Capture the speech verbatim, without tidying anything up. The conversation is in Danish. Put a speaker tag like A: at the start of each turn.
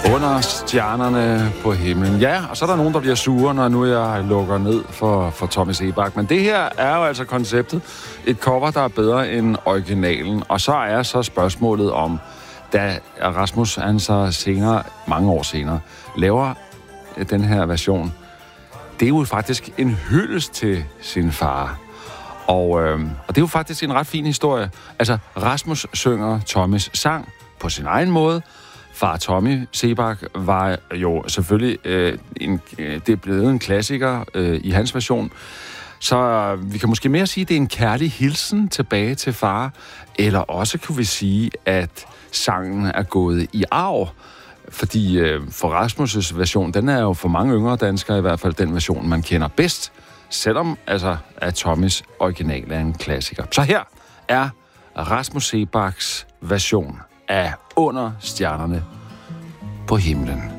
A: Under stjernerne på himlen. Ja, og så er der nogen, der bliver sure, når nu jeg lukker ned for, for Tommy Seebach. Men det her er jo altså konceptet. Et cover, der er bedre end originalen. Og så er så spørgsmålet om, da Rasmus, han så senere, mange år senere, laver den her version. Det er jo faktisk en hyldest til sin far. Og, øh, og det er jo faktisk en ret fin historie. Altså, Rasmus synger Tommys sang på sin egen måde. Far Tommy Seebach var jo selvfølgelig øh, en, øh, det er blevet en klassiker øh, i hans version. Så øh, vi kan måske mere sige, at det er en kærlig hilsen tilbage til far. Eller også kunne vi sige, at sangen er gået i arv. Fordi øh, for Rasmus' version, den er jo for mange yngre danskere i hvert fald den version, man kender bedst. Selvom altså, at Tommys original er en klassiker. Så her er Rasmus Seebachs version af Under stjernerne på himlen.